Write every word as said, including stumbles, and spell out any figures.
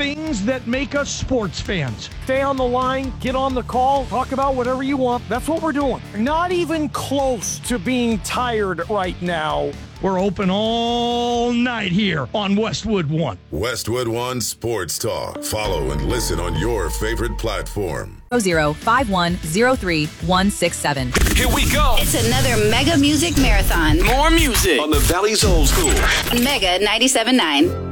things that make us sports fans. Stay on the line, get on the call, talk about whatever you want. That's what we're doing. Not even close to being tired right now. We're open all night here on Westwood One. Westwood One Sports Talk. Follow and listen on your favorite platform. zero five one zero three one six seven. Here we go. It's another Mega Music Marathon. More music on the Valley's Old School. Mega ninety-seven point nine.